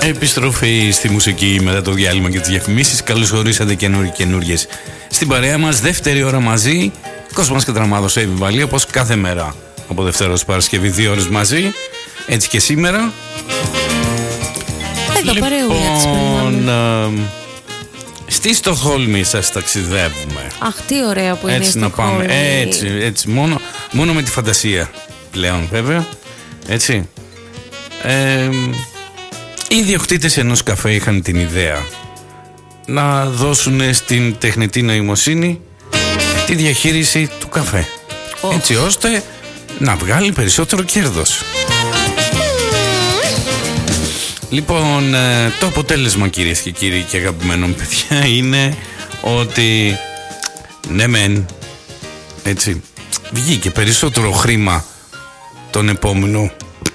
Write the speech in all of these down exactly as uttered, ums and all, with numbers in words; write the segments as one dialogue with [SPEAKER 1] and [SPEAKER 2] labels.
[SPEAKER 1] Επιστροφή στη μουσική μετά το διάλειμμα και τις διαφημίσεις. Καλώς ορίσατε καινούργιες στην παρέα μας. Δεύτερη ώρα μαζί. Κόσμος και Τραμάδος Εύη, όπως κάθε μέρα από Δευτέρα ως Παρασκευή, δύο ώρες μαζί. Έτσι και σήμερα.
[SPEAKER 2] Εδώ
[SPEAKER 1] λοιπόν, ε, στη Στοκχόλμη σας ταξιδεύουμε.
[SPEAKER 2] Αχ, τι ωραία που είναι
[SPEAKER 1] έτσι
[SPEAKER 2] η
[SPEAKER 1] να πάμε.
[SPEAKER 2] Στοκχόλμη.
[SPEAKER 1] Έτσι, έτσι μόνο, μόνο με τη φαντασία πλέον, βέβαια. Έτσι. Ε, οι ιδιοκτήτες ενός καφέ είχαν την ιδέα να δώσουν στην τεχνητή νοημοσύνη τη διαχείριση του καφέ. Oh. Έτσι ώστε να βγάλει περισσότερο κέρδος. Λοιπόν, το αποτέλεσμα, κυρίες και κύριοι και αγαπημένοι μου παιδιά, είναι ότι ναι μεν, έτσι, βγήκε περισσότερο χρήμα τον επόμενο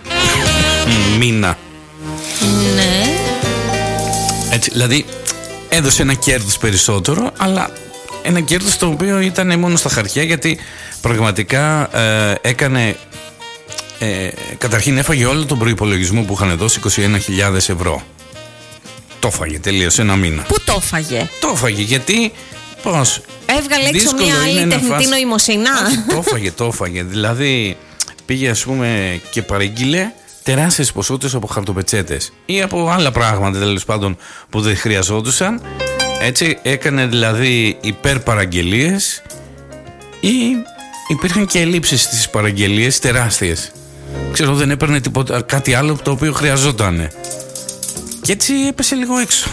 [SPEAKER 1] μήνα.
[SPEAKER 2] Ναι.
[SPEAKER 1] Έτσι, δηλαδή έδωσε ένα κέρδος περισσότερο, αλλά ένα κέρδος το οποίο ήταν μόνο στα χαρτιά, γιατί πραγματικά ε, έκανε ε, καταρχήν έφαγε όλο τον προϋπολογισμό που είχαν δώσει, είκοσι ένα χιλιάδες ευρώ. Το έφαγε τελείως ένα μήνα.
[SPEAKER 2] Πού το έφαγε?
[SPEAKER 1] Το έφαγε γιατί πώς
[SPEAKER 2] έβγαλε έξω μια άλλη τεχνητή φας... νοημοσυνά.
[SPEAKER 1] Το έφαγε, το έφαγε. Δηλαδή πήγε ας πούμε και παρήγγειλε τεράστιες ποσότητες από χαρτοπετσέτες ή από άλλα πράγματα τέλος πάντων που δεν χρειαζόντουσαν. Έτσι έκανε δηλαδή υπερπαραγγελίες ή υπήρχαν και ελλείψεις στις παραγγελίες τεράστιες. Ξέρω, δεν έπαιρνε τίποτα, κάτι άλλο το οποίο χρειαζόταν. Και έτσι έπεσε λίγο έξω.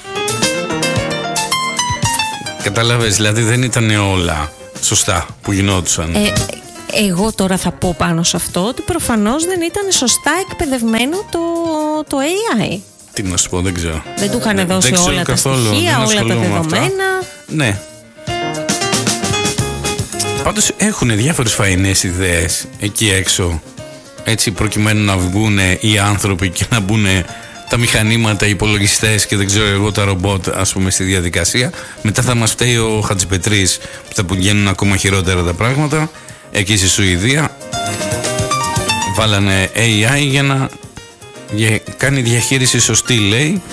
[SPEAKER 1] Καταλαβες, δηλαδή δεν ήταν όλα σωστά που γινόντουσαν.
[SPEAKER 2] Ε, εγώ τώρα θα πω πάνω σε αυτό ότι προφανώς δεν ήταν σωστά εκπαιδευμένο το, το έι άι.
[SPEAKER 1] Τι να σου πω, δεν ξέρω.
[SPEAKER 2] Δεν του είχαν δώσει
[SPEAKER 1] δεν
[SPEAKER 2] όλα τα στοιχεία, όλα τα δεδομένα.
[SPEAKER 1] Ναι. Πάντως έχουν διάφορες φαϊνές ιδέες εκεί έξω, έτσι προκειμένου να βγουν οι άνθρωποι και να μπουν τα μηχανήματα, οι υπολογιστές και δεν ξέρω εγώ τα ρομπότ ας πούμε στη διαδικασία. Μετά θα μας φταίει ο Χατζηπετρής που θα πηγαίνουν ακόμα χειρότερα τα πράγματα. Εκεί στη Σουηδία βάλανε έι άι για να για, κάνει διαχείριση σωστή, λέει.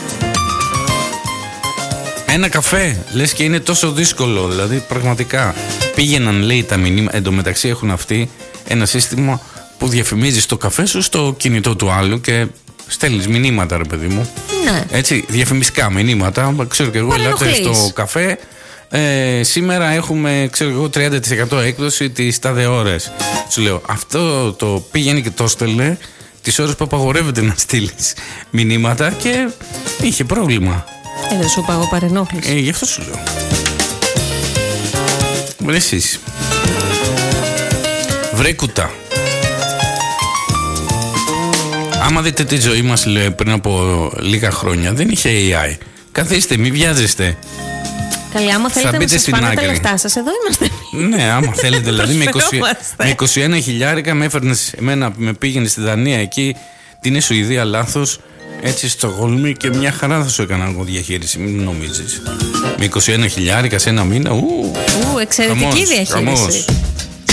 [SPEAKER 1] Ένα καφέ, λες και είναι τόσο δύσκολο, δηλαδή πραγματικά πήγαιναν, λέει, τα μηνύματα. Εν τω μεταξύ έχουν αυτοί ένα σύστημα που διαφημίζει το καφέ σου στο κινητό του άλλου και στέλνεις μηνύματα, ρε παιδί μου.
[SPEAKER 2] Ναι.
[SPEAKER 1] Έτσι, διαφημιστικά μηνύματα. Ξέρω και εγώ, ελάτε στο καφέ. Ε, σήμερα έχουμε, ξέρω εγώ, τριάντα τοις εκατό έκδοση τις τάδε ώρες. Σου λέω, αυτό το πήγαινε και το στέλνε τις ώρες που απαγορεύεται να στείλεις μηνύματα και είχε πρόβλημα.
[SPEAKER 2] Ε, δεν σου είπα εγώ παρενόχληση.
[SPEAKER 1] Ε, γι' αυτό σου λέω. Βρε εσείς. Βρε κουτά. Άμα δείτε τη ζωή μας, λέει, πριν από λίγα χρόνια, δεν είχε έι άι. Καθίστε, μη βιάζεστε.
[SPEAKER 2] Καλή, άμα θέλετε να σας πάνε τα λεφτά σας, εδώ είμαστε.
[SPEAKER 1] Ναι, άμα θέλετε, δηλαδή με, είκοσι, με είκοσι ένα χιλιάρικα με έφερνες εμένα, με πήγαινε στη Δανία εκεί, την Σουηδία λάθος, έτσι στο Στοκχόλμη και μια χαρά θα σου έκανα εγώ διαχείριση, μην νομίζεις. Με είκοσι ένα χιλιάρικα σε ένα μήνα, ου,
[SPEAKER 2] ου εξαιρετική
[SPEAKER 1] χαμός,
[SPEAKER 2] διαχείριση.
[SPEAKER 1] Χαμός.